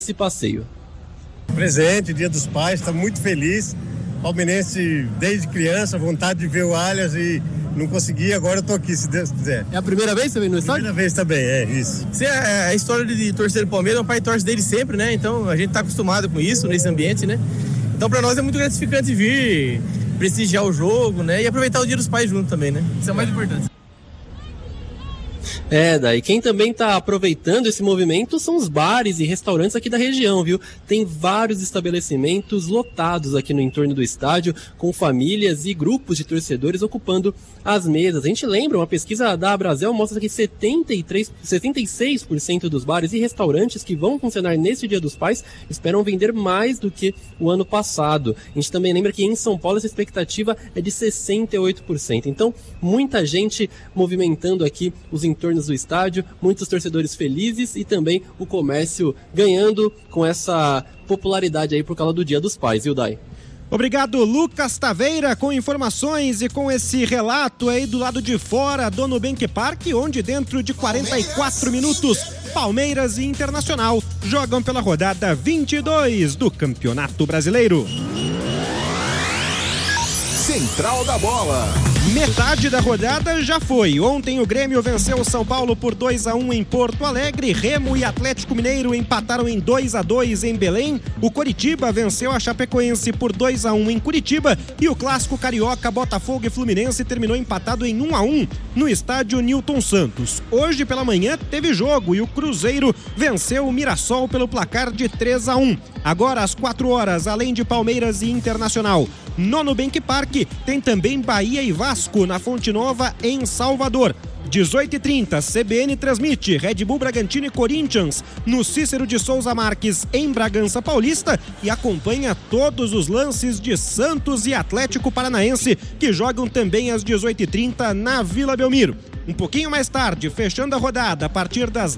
esse passeio. Presente, Dia dos Pais, está muito feliz. Palmeirense desde criança, vontade de ver o Allianz e não consegui, agora eu tô aqui, se Deus quiser. É a primeira vez que você vem no estádio? Primeira vez também, é isso. A história de torcer do Palmeiras, o pai torce dele sempre, né? Então a gente tá acostumado com isso, nesse ambiente, né? Então pra nós é muito gratificante vir, prestigiar o jogo, né? E aproveitar o Dia dos Pais junto também, né? Isso é o mais importante. Daí quem também está aproveitando esse movimento são os bares e restaurantes aqui da região, viu? Tem vários estabelecimentos lotados aqui no entorno do estádio, com famílias e grupos de torcedores ocupando as mesas. A gente lembra, uma pesquisa da Abrazel mostra que 76% dos bares e restaurantes que vão funcionar nesse Dia dos Pais esperam vender mais do que o ano passado. A gente também lembra que em São Paulo essa expectativa é de 68%. Então, muita gente movimentando aqui os entornos do estádio, muitos torcedores felizes e também o comércio ganhando com essa popularidade aí por causa do Dia dos Pais, viu, Dai? Obrigado, Lucas Taveira, com informações e com esse relato aí do lado de fora do Nubank Park, onde dentro de 44 minutos, Palmeiras e Internacional jogam pela rodada 22 do Campeonato Brasileiro. Central da Bola. Metade da rodada já foi. Ontem o Grêmio venceu o São Paulo por 2-1 em Porto Alegre. Remo e Atlético Mineiro empataram em 2-2 em Belém. O Coritiba venceu a Chapecoense por 2-1 em Curitiba. E o clássico carioca Botafogo e Fluminense terminou empatado em 1-1 no estádio Newton Santos. Hoje pela manhã teve jogo e o Cruzeiro venceu o Mirassol pelo placar de 3-1. Agora às 4 horas, além de Palmeiras e Internacional, no Nubank Park tem também Bahia e Vasco na Fonte Nova em Salvador. 18h30, CBN transmite Red Bull Bragantino e Corinthians no Cícero de Souza Marques em Bragança Paulista e acompanha todos os lances de Santos e Atlético Paranaense que jogam também às 18h30 na Vila Belmiro. Um pouquinho mais tarde, fechando a rodada, a partir das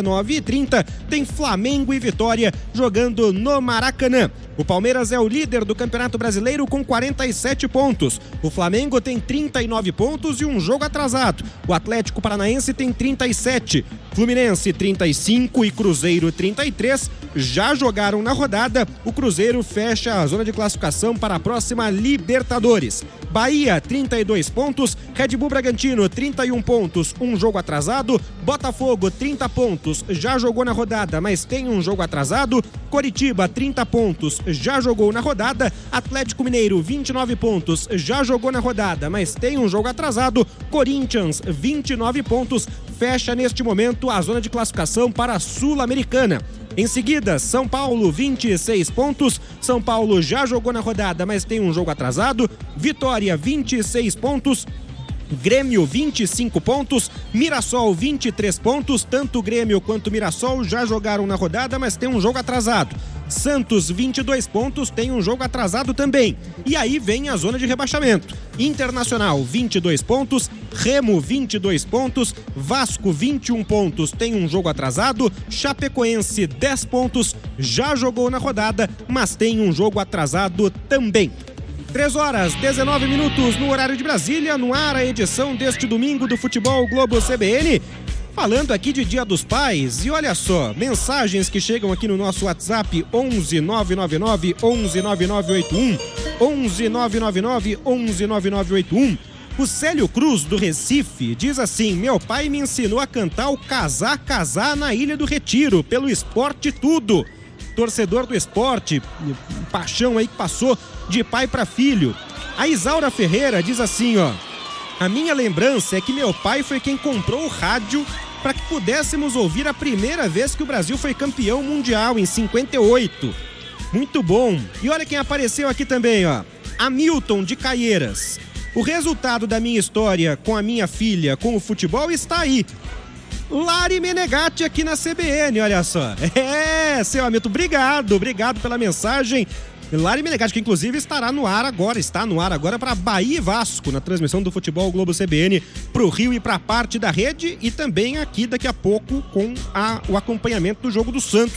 19h30, tem Flamengo e Vitória jogando no Maracanã. O Palmeiras é o líder do Campeonato Brasileiro com 47 pontos. O Flamengo tem 39 pontos e um jogo atrasado. O Atlético Paranaense tem 37. Fluminense 35 e Cruzeiro 33 já jogaram na rodada. O Cruzeiro fecha a zona de classificação para a próxima Libertadores. Bahia 32 pontos, Red Bull Bragantino 31 pontos, um jogo atrasado. Botafogo 30 pontos, já jogou na rodada, mas tem um jogo atrasado. Coritiba 30 pontos, já jogou na rodada. Atlético Mineiro 29 pontos, já jogou na rodada, mas tem um jogo atrasado. Corinthians 29 pontos, fecha neste momento a zona de classificação para a Sul-Americana. Em seguida, São Paulo, 26 pontos. São Paulo já jogou na rodada, mas tem um jogo atrasado. Vitória, 26 pontos. Grêmio, 25 pontos. Mirassol, 23 pontos. Tanto o Grêmio quanto o Mirassol já jogaram na rodada, mas tem um jogo atrasado. Santos, 22 pontos, tem um jogo atrasado também. E aí vem a zona de rebaixamento. Internacional, 22 pontos. Remo, 22 pontos. Vasco, 21 pontos, tem um jogo atrasado. Chapecoense, 10 pontos, já jogou na rodada, mas tem um jogo atrasado também. 3h19 no horário de Brasília, no ar a edição deste domingo do Futebol Globo CBN. Falando aqui de Dia dos Pais, e olha só, mensagens que chegam aqui no nosso WhatsApp, 11 999 11 9981, 11 999 11 9981. O Célio Cruz, do Recife, diz assim: meu pai me ensinou a cantar o Casar, Casar na Ilha do Retiro, pelo Esporte Tudo. Torcedor do esporte, paixão aí que passou de pai para filho. A Isaura Ferreira diz assim, ó: a minha lembrança é que meu pai foi quem comprou o rádio para que pudéssemos ouvir a primeira vez que o Brasil foi campeão mundial, em 58. Muito bom. E olha quem apareceu aqui também, ó: Hamilton de Caieiras. O resultado da minha história com a minha filha com o futebol está aí. Lari Menegatti aqui na CBN, olha só. Seu Hamilton, obrigado pela mensagem. Lari Menegatti, que inclusive está no ar agora para Bahia e Vasco, na transmissão do Futebol Globo CBN para o Rio e para parte da rede, e também aqui daqui a pouco com o acompanhamento do jogo do Santos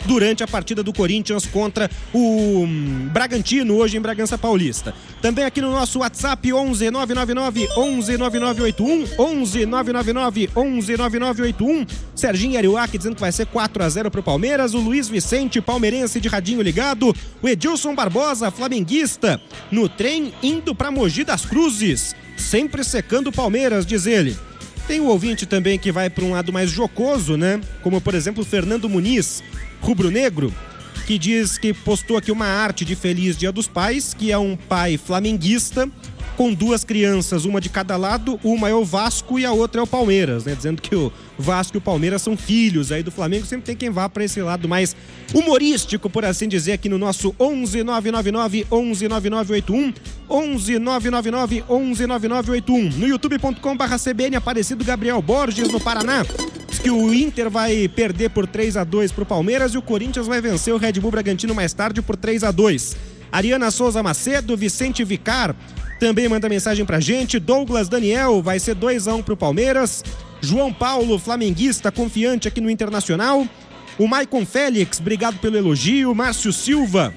durante a partida do Corinthians contra o Bragantino, hoje em Bragança Paulista. Também aqui no nosso WhatsApp, 11 999 11 9981, 11 999 11 9981. Serginho Ariuac dizendo que vai ser 4-0 pro Palmeiras. O Luiz Vicente, palmeirense de radinho ligado. O Edilson Barbosa, flamenguista, no trem indo pra Mogi das Cruzes, sempre secando o Palmeiras, diz ele. Tem um ouvinte também que vai para um lado mais jocoso, né? Como, por exemplo, o Fernando Muniz, rubro-negro, que diz que postou aqui uma arte de Feliz Dia dos Pais, que é um pai flamenguista com duas crianças, uma de cada lado, uma é o Vasco e a outra é o Palmeiras, né? Dizendo que o Vasco e o Palmeiras são filhos aí do Flamengo, sempre tem quem vá para esse lado mais humorístico, por assim dizer, aqui no nosso 11 999 11 9981, 11 999 11 9981. No youtube.com/CBN, Aparecido Gabriel Borges, no Paraná, diz que o Inter vai perder por 3-2 pro Palmeiras e o Corinthians vai vencer o Red Bull Bragantino mais tarde por 3-2. Ariana Souza Macedo, Vicente Vicar também manda mensagem pra gente. Douglas Daniel, vai ser 2-1 pro Palmeiras. João Paulo, flamenguista, confiante aqui no Internacional. O Maicon Félix, obrigado pelo elogio. Márcio Silva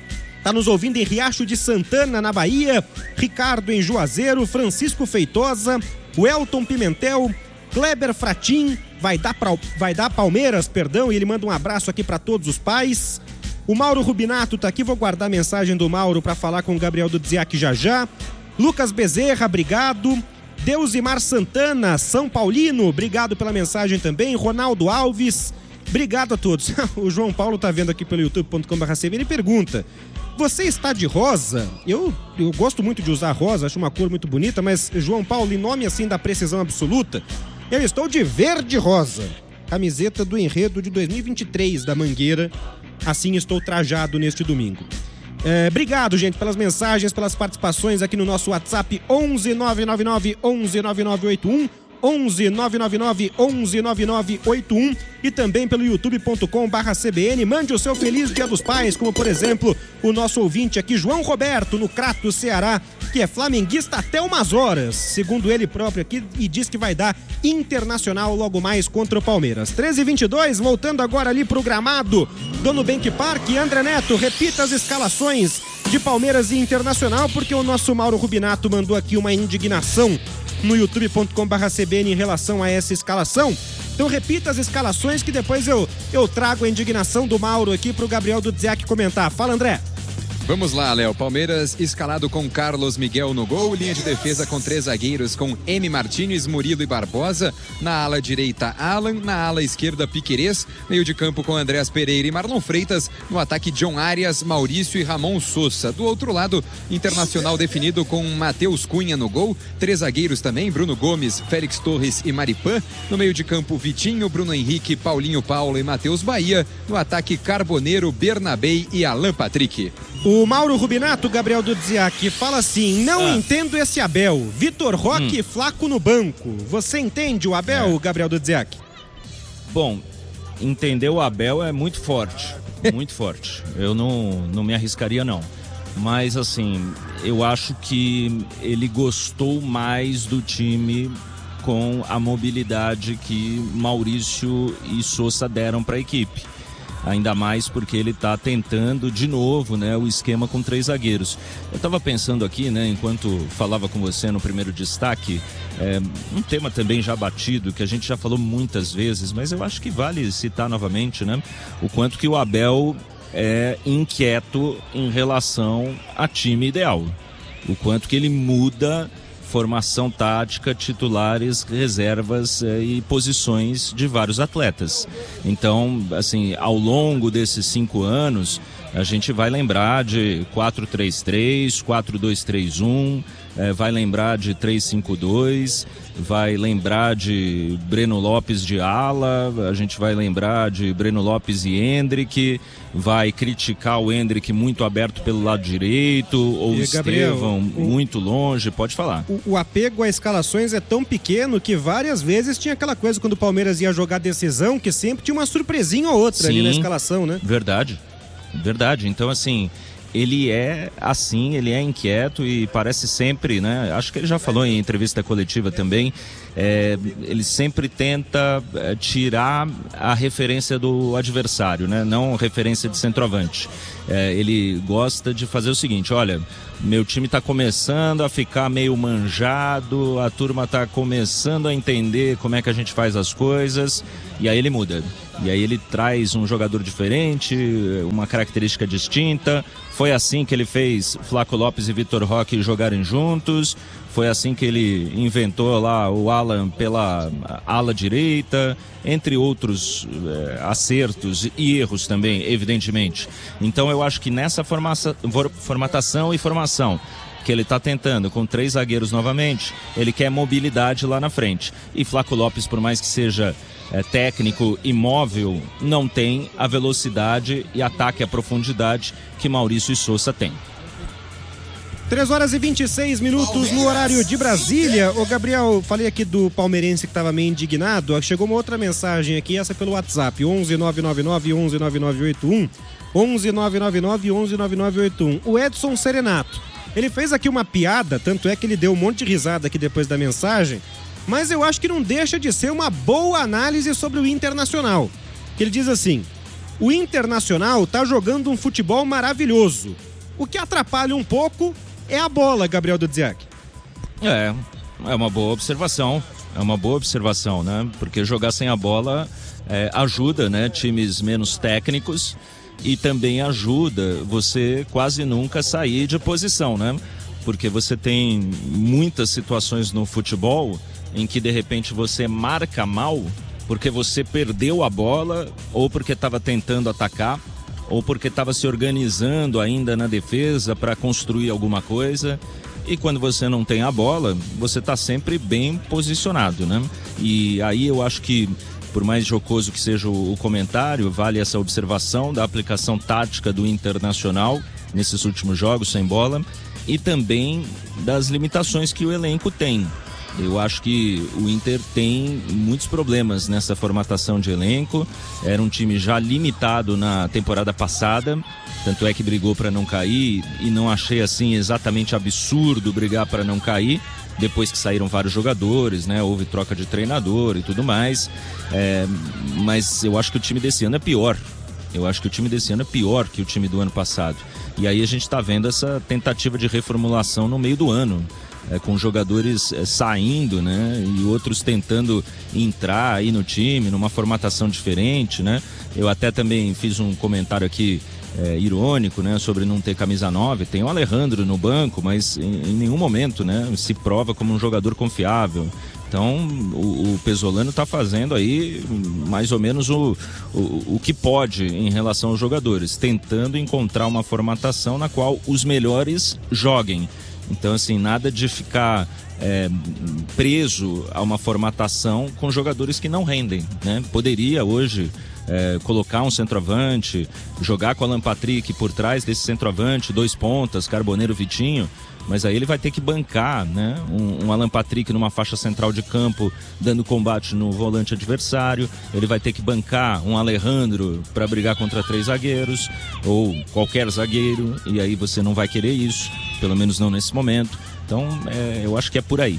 tá nos ouvindo em Riacho de Santana, na Bahia. Ricardo em Juazeiro. Francisco Feitosa. O Elton Pimentel. Kleber Fratin, vai dar Palmeiras, perdão, e ele manda um abraço aqui pra todos os pais. O Mauro Rubinato tá aqui, vou guardar a mensagem do Mauro para falar com o Gabriel do Dziak já. Lucas Bezerra, obrigado. Deusimar Santana, São Paulino, obrigado pela mensagem também. Ronaldo Alves, obrigado a todos. O João Paulo tá vendo aqui pelo youtube.com/CBN e pergunta: você está de rosa? Eu gosto muito de usar rosa, acho uma cor muito bonita, mas João Paulo, em nome assim da precisão absoluta, eu estou de verde rosa. Camiseta do enredo de 2023 da Mangueira. Assim estou trajado neste domingo. Obrigado, gente, pelas mensagens, pelas participações aqui no nosso WhatsApp 11 999 11 9981, 11 999 11 9981 e também pelo youtube.com/CBN. Mande o seu feliz Dia dos Pais, como por exemplo o nosso ouvinte aqui, João Roberto, no Crato, Ceará, que é flamenguista até umas horas, segundo ele próprio aqui, e diz que vai dar Internacional logo mais contra o Palmeiras. 13h22, voltando agora ali pro gramado do Nubank Park. André Neto, repita as escalações de Palmeiras e Internacional, porque o nosso Mauro Rubinato mandou aqui uma indignação no youtube.com/CBN em relação a essa escalação. Então repita as escalações que depois eu trago a indignação do Mauro aqui pro Gabriel do Dziak comentar. Fala, André. Vamos lá, Léo. Palmeiras escalado com Carlos Miguel no gol, linha de defesa com 3 zagueiros com M. Martínez, Murilo e Barbosa, na ala direita Alan, na ala esquerda Piquerez, meio de campo com Andréas Pereira e Marlon Freitas, no ataque John Arias, Maurício e Ramon Sousa. Do outro lado, Internacional definido com Matheus Cunha no gol, 3 zagueiros também, Bruno Gomes, Félix Torres e Maripan, no meio de campo Vitinho, Bruno Henrique, Paulinho Paulo e Matheus Bahia, no ataque Carboneiro, Bernabei e Alan Patrick. O Mauro Rubinato, Gabriel do Dziak, fala assim: não entendo esse Abel, Vitor Roque e Flaco no banco. Você entende o Abel, Gabriel do Dziak? Bom, entender o Abel é muito forte, muito forte. Eu não me arriscaria não. Mas assim, eu acho que ele gostou mais do time com a mobilidade que Maurício e Sousa deram para a equipe. Ainda mais porque ele está tentando de novo, né, o esquema com 3 zagueiros. Eu estava pensando aqui, né, enquanto falava com você no primeiro destaque, um tema também já batido, que a gente já falou muitas vezes, mas eu acho que vale citar novamente, né, o quanto que o Abel é inquieto em relação a time ideal. O quanto que ele muda formação tática, titulares, reservas e posições de vários atletas. Então, assim, ao longo desses 5 anos, a gente vai lembrar de 4-3-3, 4-2-3-1, vai lembrar de 3-5-2, vai lembrar de Breno Lopes de ala, a gente vai lembrar de Breno Lopes e Endrick, vai criticar o Endrick muito aberto pelo lado direito, ou o Estevão muito longe, pode falar. O apego a escalações é tão pequeno que várias vezes tinha aquela coisa quando o Palmeiras ia jogar decisão, que sempre tinha uma surpresinha ou outra ali na escalação, né? Verdade. Então, assim, ele é assim, ele é inquieto e parece sempre, né? Acho que ele já falou em entrevista coletiva também, ele sempre tenta tirar a referência do adversário, né? Não referência de centroavante. Ele gosta de fazer o seguinte: olha, meu time está começando a ficar meio manjado, a turma está começando a entender como é que a gente faz as coisas, e aí ele muda. E aí ele traz um jogador diferente, uma característica distinta. Foi assim que ele fez Flaco Lopes e Vitor Roque jogarem juntos. Foi assim que ele inventou lá o Alan pela ala direita, entre outros acertos e erros também, evidentemente. Então eu acho que nessa formatação e formação que ele está tentando, com 3 zagueiros novamente, ele quer mobilidade lá na frente. E Flaco Lopes, por mais que seja técnico e móvel, não tem a velocidade e ataque à profundidade que Maurício Sousa tem. 3 horas e 26 minutos no horário de Brasília. Ô Gabriel, falei aqui do palmeirense que estava meio indignado. Chegou uma outra mensagem aqui, essa pelo WhatsApp, 11999 119981, 11999 119981. O Edson Serenato, ele fez aqui uma piada, tanto é que ele deu um monte de risada aqui depois da mensagem, mas eu acho que não deixa de ser uma boa análise sobre o Internacional. Que ele diz assim: o Internacional tá jogando um futebol maravilhoso. O que atrapalha um pouco é a bola, Gabriel Dudziak. É uma boa observação. É uma boa observação, né? Porque jogar sem a bola ajuda, né? Times menos técnicos, e também ajuda você quase nunca sair de posição, né? Porque você tem muitas situações no futebol em que de repente você marca mal porque você perdeu a bola, ou porque estava tentando atacar, ou porque estava se organizando ainda na defesa para construir alguma coisa. E quando você não tem a bola, você está sempre bem posicionado, né? E aí eu acho que, por mais jocoso que seja o comentário, vale essa observação da aplicação tática do Internacional nesses últimos jogos sem bola, e também das limitações que o elenco tem. Eu acho que o Inter tem muitos problemas nessa formatação de elenco. Era um time já limitado na temporada passada, tanto é que brigou para não cair, e não achei assim exatamente absurdo brigar para não cair, depois que saíram vários jogadores, né? Houve troca de treinador e tudo mais. Mas eu acho que o time desse ano é pior. Eu acho que o time desse ano é pior que o time do ano passado. E aí a gente está vendo essa tentativa de reformulação no meio do ano, com jogadores saindo, né? E outros tentando entrar aí no time, numa formatação diferente, né? Eu até também fiz um comentário aqui irônico, né? Sobre não ter camisa 9. Tem o Alejandro no banco, mas em nenhum momento, né? Se prova como um jogador confiável. Então o Pesolano está fazendo aí mais ou menos o que pode em relação aos jogadores, tentando encontrar uma formatação na qual os melhores joguem. Então, assim, nada de ficar preso a uma formatação com jogadores que não rendem, né? Poderia hoje colocar um centroavante, jogar com o Alan Patrick por trás desse centroavante, 2 pontas, Carboneiro, Vitinho, mas aí ele vai ter que bancar, né? Um Alan Patrick numa faixa central de campo, dando combate no volante adversário. Ele vai ter que bancar um Alejandro para brigar contra 3 zagueiros, ou qualquer zagueiro, e aí você não vai querer isso, pelo menos não nesse momento. Então, eu acho que é por aí.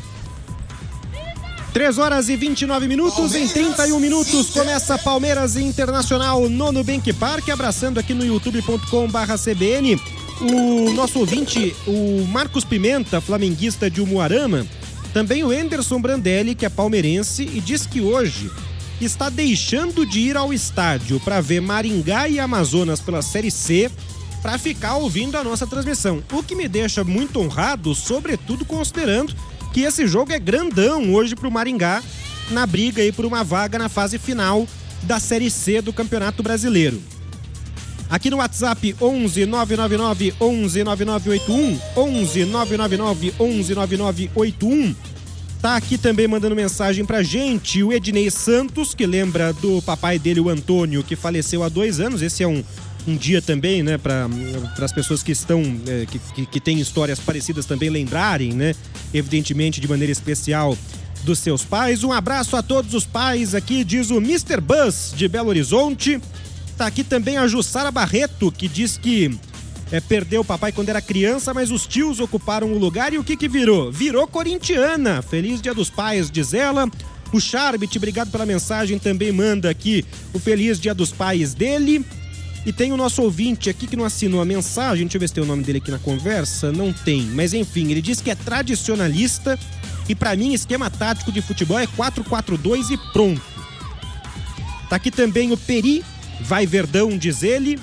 3 horas e 29 minutos, em 31 minutos começa Palmeiras e Internacional no Nubank Park, abraçando aqui no youtube.com/CBN o nosso ouvinte, o Marcos Pimenta, flamenguista de Umuarama, também o Anderson Brandelli, que é palmeirense, e diz que hoje está deixando de ir ao estádio para ver Maringá e Amazonas pela Série C, para ficar ouvindo a nossa transmissão, o que me deixa muito honrado, sobretudo considerando que esse jogo é grandão hoje para o Maringá, na briga aí por uma vaga na fase final da Série C do Campeonato Brasileiro. Aqui no WhatsApp 11 999 11 9981, 11 999 11 9981. Tá aqui também mandando mensagem pra gente o Ednei Santos, que lembra do papai dele, o Antônio, que faleceu há 2 anos. Esse é um dia também, né, para as pessoas que estão que têm histórias parecidas também lembrarem, né, evidentemente de maneira especial, dos seus pais. Um abraço a todos os pais aqui, diz o Mr. Buzz de Belo Horizonte. Tá aqui também a Jussara Barreto, que diz que perdeu o papai quando era criança, mas os tios ocuparam o lugar e o que virou? Virou corintiana. Feliz Dia dos Pais, diz ela. O Charbit, obrigado pela mensagem, também manda aqui o Feliz Dia dos Pais dele. E tem o nosso ouvinte aqui que não assinou a mensagem, deixa eu ver se tem o nome dele aqui na conversa, não tem, mas enfim, ele diz que é tradicionalista e pra mim esquema tático de futebol é 4-4-2 e pronto. Tá aqui também o Peri, vai Verdão, diz ele.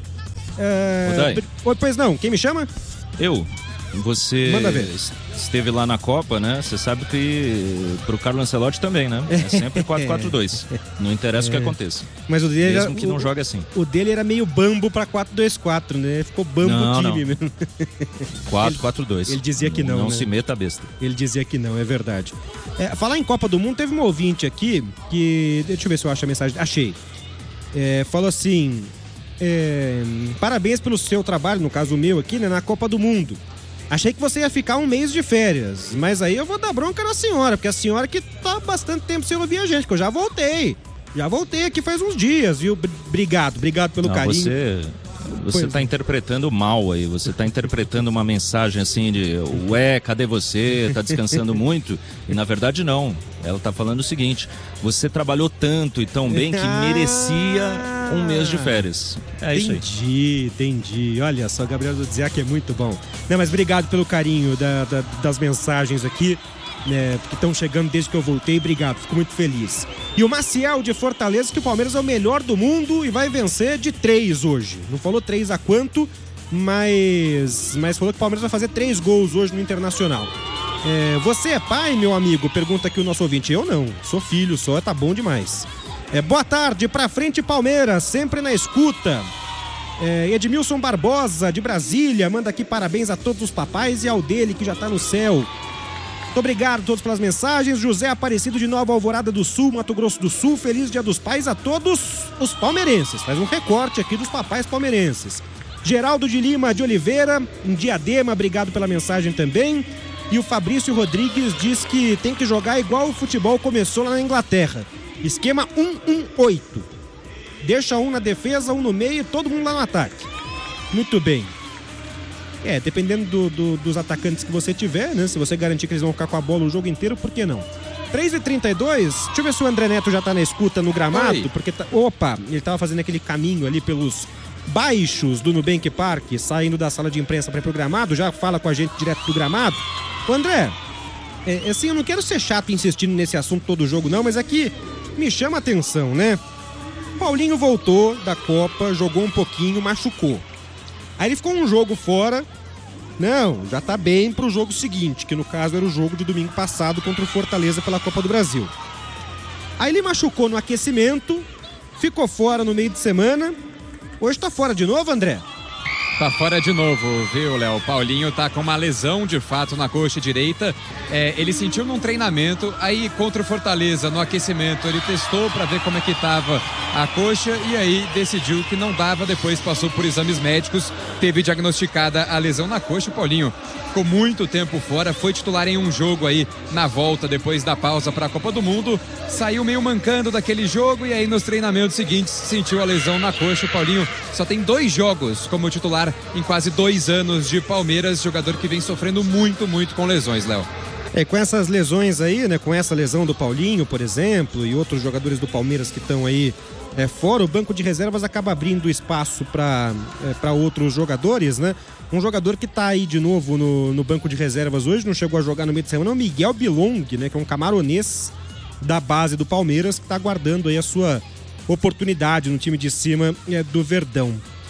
Pois não, quem me chama? Eu. Você esteve lá na Copa, né? Você sabe que pro Carlo Ancelotti também, né? É sempre 4-4-2. Não interessa o que aconteça. Mas o dele mesmo que não jogue assim. O dele era meio bambo pra 4-2-4, né? Ficou bambo o time mesmo. 4-4-2. Ele dizia que não, Não né? se meta a besta. Ele dizia que não, é verdade. Falar em Copa do Mundo, teve um ouvinte aqui que... Deixa eu ver se eu acho a mensagem. Achei. Falou assim... parabéns pelo seu trabalho, no caso o meu aqui, né? Na Copa do Mundo. Achei que você ia ficar um mês de férias, mas aí eu vou dar bronca na senhora, porque a senhora que tá há bastante tempo sem ouvir a gente, que eu já voltei. Já voltei aqui faz uns dias, viu? Obrigado pelo carinho. Você tá interpretando mal aí, você tá interpretando uma mensagem assim de ué, cadê você? Tá descansando muito? E na verdade não, ela tá falando o seguinte, você trabalhou tanto e tão bem que merecia um mês de férias. É isso aí. Entendi. Olha só, Gabriel do Dziak é muito bom. Não, mas obrigado pelo carinho das mensagens aqui, né, que estão chegando desde que eu voltei. Obrigado, fico muito feliz. E o Maciel de Fortaleza, que o Palmeiras é o melhor do mundo e vai vencer de 3 hoje. Não falou 3 a quanto, mas falou que o Palmeiras vai fazer 3 gols hoje no Internacional. Você é pai, meu amigo? Pergunta aqui o nosso ouvinte. Eu não, sou filho só, tá bom demais. Boa tarde, pra frente Palmeiras, sempre na escuta. Edmilson Barbosa, de Brasília, manda aqui parabéns a todos os papais e ao dele que já tá no céu. Muito obrigado a todos pelas mensagens. José Aparecido de Nova Alvorada do Sul, Mato Grosso do Sul. Feliz Dia dos Pais a todos os palmeirenses. Faz um recorte aqui dos papais palmeirenses. Geraldo de Lima de Oliveira, em Diadema, obrigado pela mensagem também. E o Fabrício Rodrigues diz que tem que jogar igual o futebol começou lá na Inglaterra. Esquema 1-1-8. Deixa um na defesa, um no meio e todo mundo lá no ataque. Muito bem. Dependendo dos atacantes que você tiver, né? Se você garantir que eles vão ficar com a bola o jogo inteiro, por que não? 3h32, deixa eu ver se o André Neto já tá na escuta no gramado. Oi. Porque ele tava fazendo aquele caminho ali pelos baixos do Nubank Park, saindo da sala de imprensa para ir pro gramado, já fala com a gente direto do gramado. Ô André, assim, eu não quero ser chato insistindo nesse assunto todo jogo não, mas aqui me chama a atenção, né? Paulinho voltou da Copa, jogou um pouquinho, machucou. Aí ele ficou um jogo fora. Não, já tá bem pro jogo seguinte, que no caso era o jogo de domingo passado contra o Fortaleza pela Copa do Brasil. Aí ele machucou no aquecimento, ficou fora no meio de semana. Hoje tá fora de novo, André? Tá fora de novo, viu, Léo? Paulinho tá com uma lesão, de fato, na coxa direita. Ele sentiu num treinamento, aí contra o Fortaleza, no aquecimento, ele testou pra ver como é que tava a coxa e aí decidiu que não dava, depois passou por exames médicos, teve diagnosticada a lesão na coxa. O Paulinho ficou muito tempo fora, foi titular em um jogo aí na volta, depois da pausa pra Copa do Mundo, saiu meio mancando daquele jogo e aí nos treinamentos seguintes sentiu a lesão na coxa. O Paulinho só tem 2 jogos como titular em quase 2 anos de Palmeiras, jogador que vem sofrendo muito com lesões, Léo. Com essas lesões aí, né, com essa lesão do Paulinho, por exemplo, e outros jogadores do Palmeiras que estão aí fora, o banco de reservas acaba abrindo espaço para outros jogadores, né? Um jogador que tá aí de novo no banco de reservas hoje, não chegou a jogar no meio de semana, é o Miguel Bilong, né, que é um camaronês da base do Palmeiras, que tá aguardando aí a sua oportunidade no time de cima do Verdão.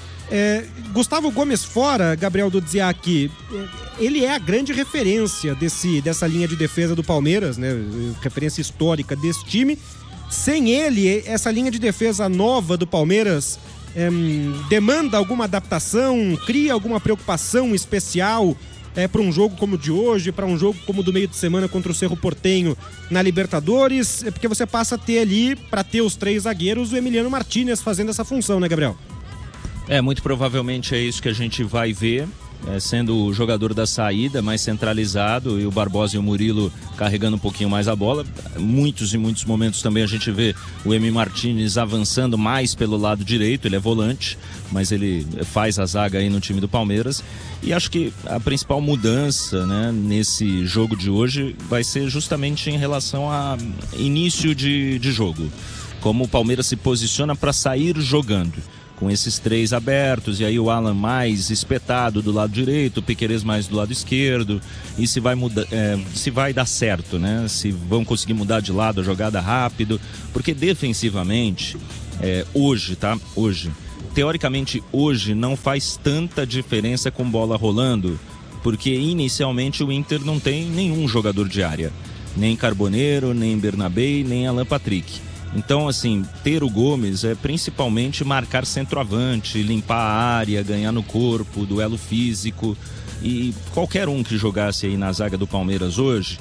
Gustavo Gomes fora, Gabriel do Dziak, ele é a grande referência dessa linha de defesa do Palmeiras, né? Referência histórica desse time. Sem ele, essa linha de defesa nova do Palmeiras demanda alguma adaptação, cria alguma preocupação especial para um jogo como o de hoje, para um jogo como o do meio de semana contra o Cerro Porteño na Libertadores, porque você passa a ter ali, para ter os 3 zagueiros, o Emiliano Martínez fazendo essa função, né, Gabriel? Muito provavelmente é isso que a gente vai ver. sendo o jogador da saída, mais centralizado, e o Barbosa e o Murilo carregando um pouquinho mais a bola. Muitos e muitos momentos também a gente vê o Emi Martínez avançando mais pelo lado direito. Ele é volante, mas ele faz a zaga aí no time do Palmeiras. E acho que a principal mudança, né, nesse jogo de hoje vai ser justamente em relação a início de jogo. Como o Palmeiras se posiciona para sair jogando, com esses três abertos, e aí o Alan mais espetado do lado direito, o Piquerez mais do lado esquerdo, e se vai mudar, se vai dar certo, né? Se vão conseguir mudar de lado a jogada rápido, porque defensivamente, hoje, teoricamente hoje não faz tanta diferença com bola rolando, porque inicialmente o Inter não tem nenhum jogador de área, nem Carboneiro, nem Bernabé, nem Alan Patrick. Então, assim, ter o Gomes é principalmente marcar centroavante, limpar a área, ganhar no corpo, duelo físico. E qualquer um que jogasse aí na zaga do Palmeiras hoje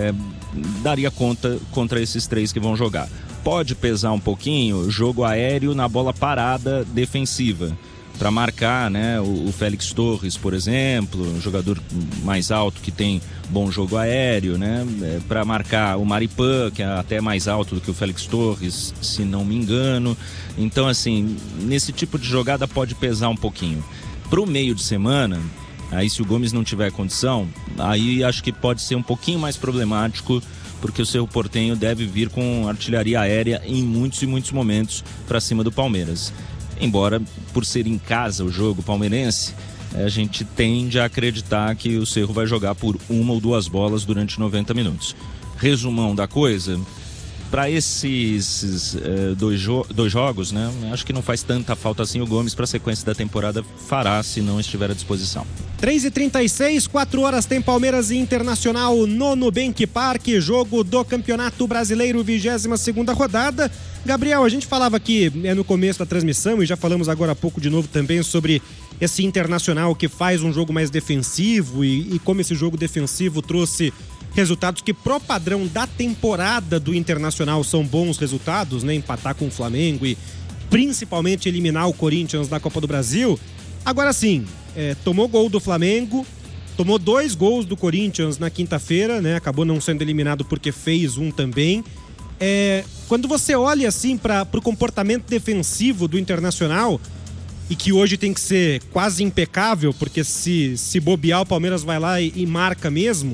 daria conta contra esses três que vão jogar. Pode pesar um pouquinho jogo aéreo na bola parada defensiva, para marcar, né, o Félix Torres, por exemplo, um jogador mais alto que tem bom jogo aéreo, né, para marcar o Maripan, que é até mais alto do que o Félix Torres, se não me engano. Então, assim, nesse tipo de jogada pode pesar um pouquinho. Pro meio de semana, aí se o Gomes não tiver condição, aí acho que pode ser um pouquinho mais problemático, porque o Cerro Porteño deve vir com artilharia aérea em muitos e muitos momentos para cima do Palmeiras. Embora, por ser em casa o jogo palmeirense, a gente tende a acreditar que o Cerro vai jogar por uma ou duas bolas durante 90 minutos. Resumão da coisa, para esses dois jogos, né, acho que não faz tanta falta assim. O Gomes, para a sequência da temporada, fará se não estiver à disposição. 3h36, 4 horas tem Palmeiras e Internacional no Nubank Park, jogo do Campeonato Brasileiro, 22ª rodada. Gabriel, a gente falava aqui no começo da transmissão e já falamos agora há pouco de novo também sobre esse Internacional que faz um jogo mais defensivo e como esse jogo defensivo trouxe resultados que pro padrão da temporada do Internacional são bons resultados, né? Empatar com o Flamengo e principalmente eliminar o Corinthians da Copa do Brasil. Agora sim, tomou gol do Flamengo, tomou 2 gols do Corinthians na quinta-feira, né? Acabou não sendo eliminado porque fez um também. Quando você olha assim para o comportamento defensivo do Internacional, e que hoje tem que ser quase impecável, porque se bobear o Palmeiras vai lá e marca mesmo,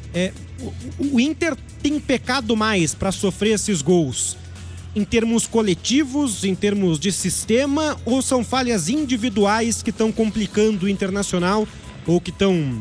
o Inter tem pecado mais para sofrer esses gols em termos coletivos, em termos de sistema, ou são falhas individuais que estão complicando o Internacional ou que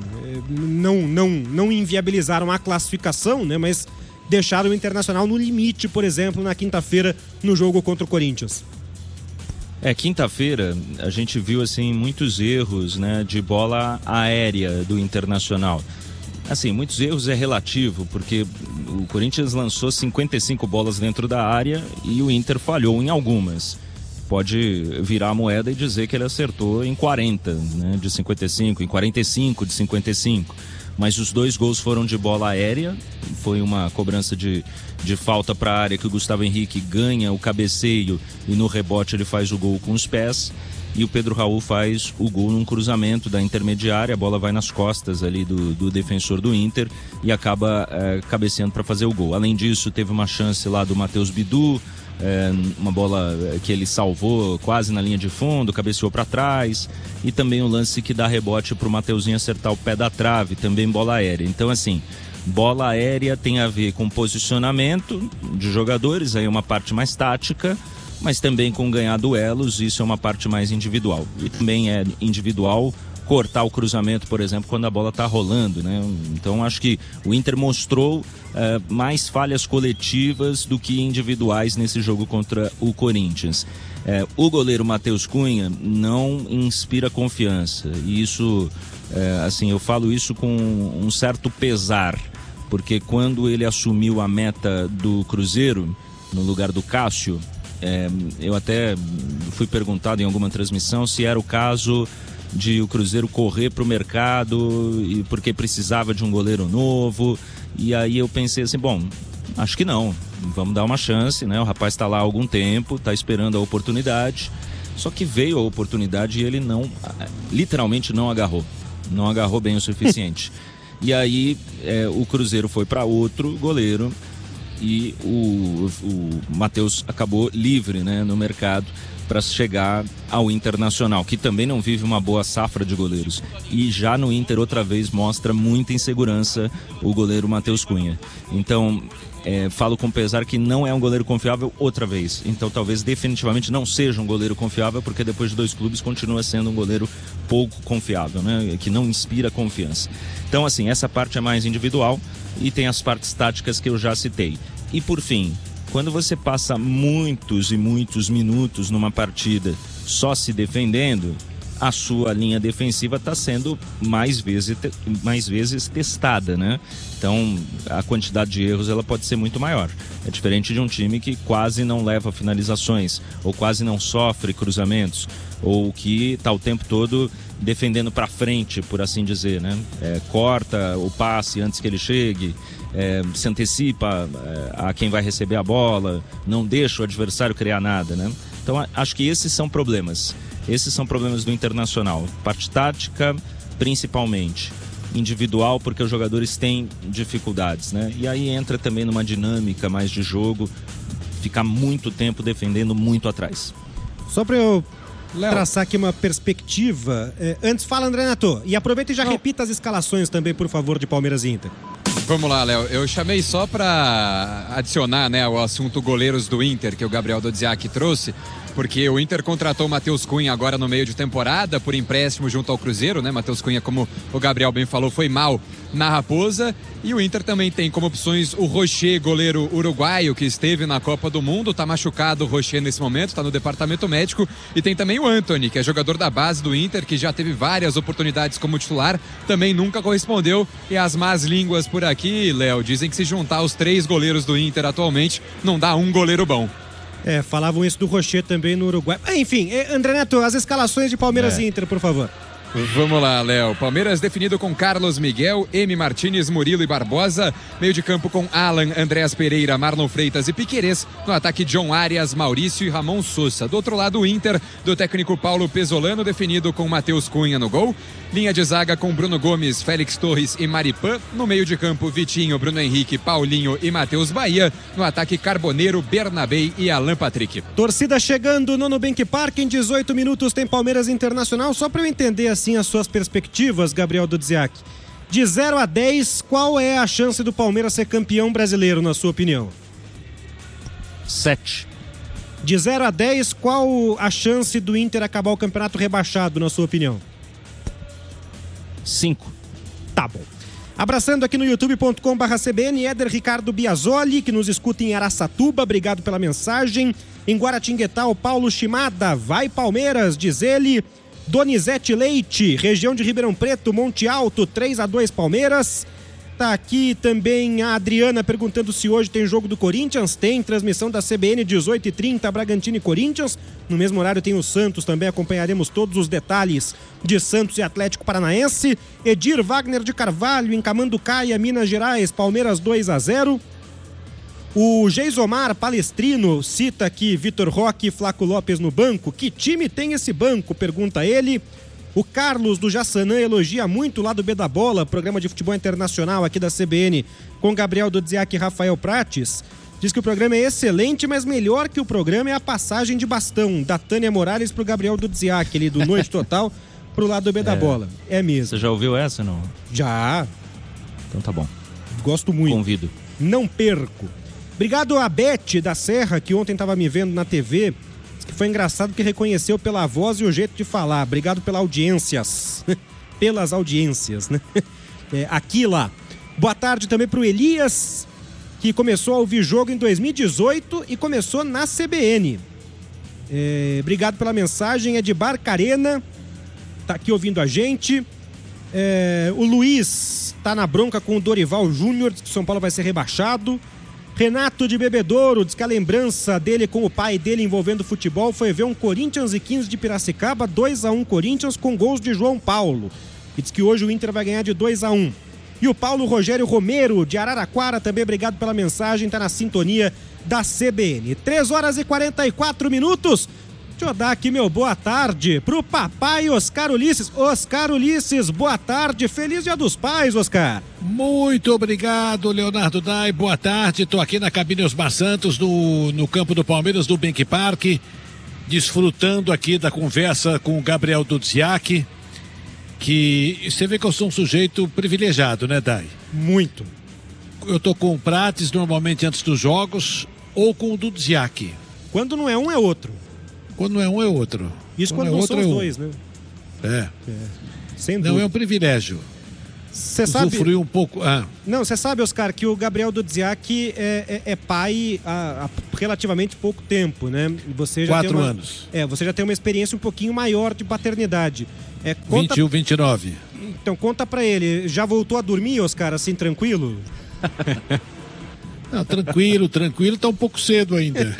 não inviabilizaram a classificação, né? Mas deixaram o Internacional no limite, por exemplo, na quinta-feira, no jogo contra o Corinthians. Quinta-feira a gente viu assim muitos erros, né, de bola aérea do Internacional. Assim, muitos erros é relativo, porque o Corinthians lançou 55 bolas dentro da área e o Inter falhou em algumas. Pode virar a moeda e dizer que ele acertou em 40, né, de 55, em 45 de 55. Mas os 2 gols foram de bola aérea. Foi uma cobrança de falta para a área que o Gustavo Henrique ganha o cabeceio e no rebote ele faz o gol com os pés. E o Pedro Raul faz o gol num cruzamento da intermediária. A bola vai nas costas ali do defensor do Inter e acaba cabeceando para fazer o gol. Além disso, teve uma chance lá do Matheus Bidu, uma bola que ele salvou quase na linha de fundo, cabeceou para trás, e também o lance que dá rebote para o Mateuzinho acertar o pé da trave, também bola aérea. Então, assim, bola aérea tem a ver com posicionamento de jogadores, aí é uma parte mais tática, mas também com ganhar duelos, isso é uma parte mais individual. E também é individual cortar o cruzamento, por exemplo, quando a bola está rolando, né? Então acho que o Inter mostrou mais falhas coletivas do que individuais nesse jogo contra o Corinthians. O goleiro Matheus Cunha não inspira confiança, e isso, assim, eu falo isso com um certo pesar, porque quando ele assumiu a meta do Cruzeiro, no lugar do Cássio, eu até fui perguntado em alguma transmissão se era o caso de o Cruzeiro correr para o mercado e porque precisava de um goleiro novo, e aí eu pensei assim, bom, acho que não, vamos dar uma chance, né? O rapaz está lá há algum tempo, está esperando a oportunidade, só que veio a oportunidade e ele literalmente não agarrou. não agarrou bem o suficiente. E aí o Cruzeiro foi para outro goleiro e o Matheus acabou livre, né, no mercado para chegar ao Internacional, que também não vive uma boa safra de goleiros. E já no Inter, outra vez, mostra muita insegurança o goleiro Matheus Cunha. Então, falo com pesar que não é um goleiro confiável outra vez. Então, talvez definitivamente não seja um goleiro confiável, porque depois de 2 clubes continua sendo um goleiro pouco confiável, né? Que não inspira confiança. Então, assim, essa parte é mais individual e tem as partes táticas que eu já citei. E, por fim, quando você passa muitos e muitos minutos numa partida só se defendendo, a sua linha defensiva está sendo mais vezes testada, né? Então, a quantidade de erros ela pode ser muito maior. É diferente de um time que quase não leva finalizações, ou quase não sofre cruzamentos, ou que está o tempo todo defendendo para frente, por assim dizer, né? Corta o passe antes que ele chegue, se antecipa a quem vai receber a bola, não deixa o adversário criar nada, né? Então, acho que esses são problemas. Esses são problemas do Internacional. Parte tática, principalmente. Individual, porque os jogadores têm dificuldades, né? E aí entra também numa dinâmica mais de jogo, ficar muito tempo defendendo muito atrás. Só para eu traçar aqui uma perspectiva, antes fala, André Nato, e aproveita e já repita as escalações também, por favor, de Palmeiras e Inter. Vamos lá, Léo. Eu chamei só para adicionar, né, o assunto goleiros do Inter, que o Gabriel Dodziak trouxe, porque o Inter contratou o Matheus Cunha agora no meio de temporada, por empréstimo junto ao Cruzeiro, né? Matheus Cunha, como o Gabriel bem falou, foi mal na Raposa. E o Inter também tem como opções o Rocher, goleiro uruguaio, que esteve na Copa do Mundo. Tá machucado o Rocher nesse momento, tá no departamento médico. E tem também o Antony, que é jogador da base do Inter, que já teve várias oportunidades como titular, também nunca correspondeu. E as más línguas por aqui, Léo, dizem que se juntar os 3 goleiros do Inter atualmente, não dá um goleiro bom. Falavam isso do Rocher também no Uruguai. Enfim, André Neto, as escalações de Palmeiras e Inter, por favor. Vamos lá, Léo. Palmeiras definido com Carlos Miguel, M. Martínez, Murilo e Barbosa. Meio de campo com Alan, Andréas Pereira, Marlon Freitas e Piquerez. No ataque, John Arias, Maurício e Ramon Sousa. Do outro lado, o Inter, do técnico Paulo Pesolano, definido com Matheus Cunha no gol. Linha de zaga com Bruno Gomes, Félix Torres e Maripan. No meio de campo, Vitinho, Bruno Henrique, Paulinho e Matheus Bahia. No ataque, Carboneiro, Bernabei e Alan Patrick. Torcida chegando no Nubank Park. Em 18 minutos tem Palmeiras Internacional. Só para eu entender assim as suas perspectivas, Gabriel Dodziak. De 0 a 10, qual é a chance do Palmeiras ser campeão brasileiro, na sua opinião? 7. De 0 a 10, qual a chance do Inter acabar o campeonato rebaixado, na sua opinião? 5. Tá bom. Abraçando aqui no youtube.com/CBN, Éder Ricardo Biasoli, que nos escuta em Araçatuba, obrigado pela mensagem. Em Guaratinguetá, o Paulo Chimada, vai Palmeiras, diz ele. Donizete Leite, região de Ribeirão Preto, Monte Alto, 3-2 Palmeiras. Tá aqui também a Adriana perguntando se hoje tem jogo do Corinthians. Tem, transmissão da CBN, 18h30, Bragantino e Corinthians. No mesmo horário tem o Santos, também acompanharemos todos os detalhes de Santos e Atlético Paranaense. Edir Wagner de Carvalho, em Camanducaia, Minas Gerais, Palmeiras 2-0. O Geisomar Palestrino cita aqui Vitor Roque e Flaco Lopes no banco. Que time tem esse banco? Pergunta ele. O Carlos do Jaçanã elogia muito lá do B da Bola, programa de futebol internacional aqui da CBN, com Gabriel Dodziak e Rafael Prates. Diz que o programa é excelente, mas melhor que o programa é a passagem de bastão da Tânia Morales pro Gabriel Dodziak, ele do Noite Total, pro lado do B da Bola. É mesmo. Você já ouviu essa, não? Já. Então tá bom. Gosto muito. Convido. Não perco. Obrigado a Beth da Serra, que ontem estava me vendo na TV, que foi engraçado que reconheceu pela voz e o jeito de falar. Obrigado pelas audiências. Pelas audiências, né? Aqui lá. Boa tarde também pro Elias, que começou a ouvir jogo em 2018 e começou na CBN. Obrigado pela mensagem. Edbar Carena tá aqui ouvindo a gente. O Luiz tá na bronca com o Dorival Júnior, diz que o São Paulo vai ser rebaixado. Renato de Bebedouro diz que a lembrança dele com o pai dele envolvendo futebol foi ver um Corinthians e 15 de Piracicaba, 2-1 Corinthians com gols de João Paulo. E diz que hoje o Inter vai ganhar de 2-1. E o Paulo Rogério Romero de Araraquara, também obrigado pela mensagem, está na sintonia da CBN. 3 horas e 44 minutos. Deixa eu dar aqui meu boa tarde pro papai Oscar Ulisses. Oscar Ulisses, boa tarde. Feliz Dia dos Pais, Oscar. Muito obrigado, Leonardo Dai. Boa tarde. Estou aqui na cabine Osmar Santos, no campo do Palmeiras, do Bank Park, desfrutando aqui da conversa com o Gabriel Dudziak, que você vê que eu sou um sujeito privilegiado, né, Dai? Muito. Eu tô com o Prates normalmente antes dos jogos ou com o Dudziak. Quando não é um, é outro. Quando não é um, é outro. Isso quando não são os dois, né? Sem dúvida. Não, é um privilégio. Você sabe... Usufruir um pouco... Não, você sabe, Oscar, que o Gabriel Dudziak é pai há relativamente pouco tempo, né? Você já 4 anos. Você já tem uma experiência um pouquinho maior de paternidade. 21, 29. Então, conta pra ele, já voltou a dormir, Oscar, assim, tranquilo? Não, tranquilo, tá um pouco cedo ainda.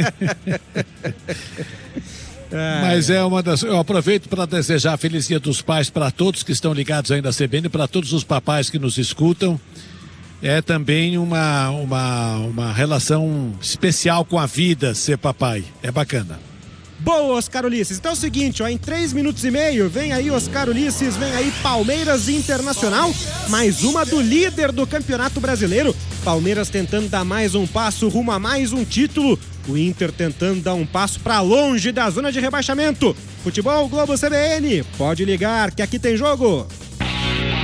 Mas eu aproveito para desejar feliz Dia dos Pais para todos que estão ligados aí na CBN, para todos os papais que nos escutam. É também uma relação especial com a vida ser papai. É bacana. Boa, Oscar Ulisses. Então é o seguinte, em 3 minutos e meio, vem aí Oscar Ulisses, vem aí Palmeiras Internacional, mais uma do líder do Campeonato Brasileiro. Palmeiras tentando dar mais um passo rumo a mais um título. O Inter tentando dar um passo para longe da zona de rebaixamento. Futebol Globo CBN, pode ligar que aqui tem jogo.